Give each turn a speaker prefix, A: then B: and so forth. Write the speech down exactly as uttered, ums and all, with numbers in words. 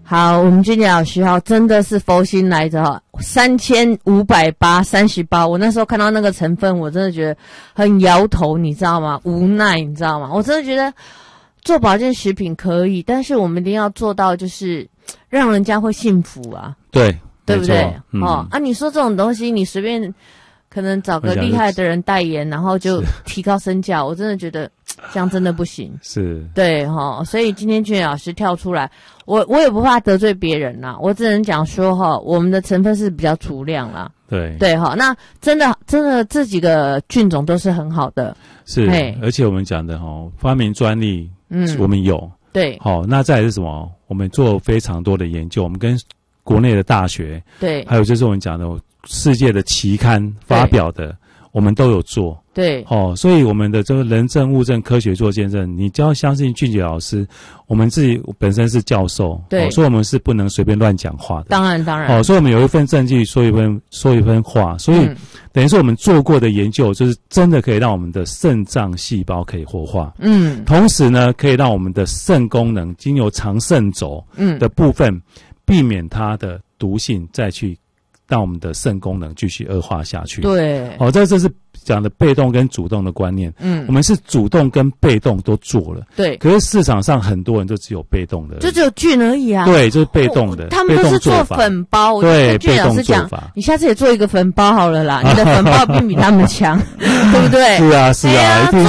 A: 好，我们君姐老师哈，真的是佛心来着哈，三千五百八三十八。我那时候看到那个成分，我真的觉得很摇头，你知道吗？无奈，你知道吗？我真的觉得做保健食品可以，但是我们一定要做到就是让人家会幸福啊，
B: 对，
A: 对不对？
B: 嗯、
A: 哦啊，你说这种东西，你随便可能找个厉害的人代言，然后就提高身价，我真的觉得这样真的不行。
B: 是，
A: 对哈、哦，所以今天君老师跳出来。我我也不怕得罪别人啦，我只能讲说哈，我们的成分是比较足量啦。
B: 对
A: 对哈，那真的真的这几个菌种都是很好的。
B: 是，而且我们讲的哈，发明专利，嗯，我们有。
A: 对。
B: 好，那再来是什么？我们做非常多的研究，我们跟国内的大学，
A: 对，
B: 还有就是我们讲的世界的期刊发表的，我们都有做。
A: 对，
B: 哦，所以我们的这个人证物证科学做见证，你就要相信俊杰老师，我们自己本身是教授，
A: 对，
B: 哦、所以我们是不能随便乱讲话的。
A: 当然，当然。
B: 哦，所以我们有一份证据，说一份说一份话，所以、嗯、等于说我们做过的研究，就是真的可以让我们的肾脏细胞可以活化，嗯，同时呢，可以让我们的肾功能经由长肾轴嗯的部分，避免它的毒性再去让我们的肾功能继续恶化下去。
A: 对，
B: 哦，这这是讲的被动跟主动的观念。嗯，我们是主动跟被动都做了。对，可是市场上很多人就只有被动的，
A: 就只有菌而已啊。
B: 对，就是被动的。
A: 他们都是做粉包。
B: 对，
A: 俊老师讲，你下次也做一个粉包好了啦，你的粉包并比他们强，对不对？
B: 是啊，是啊，一定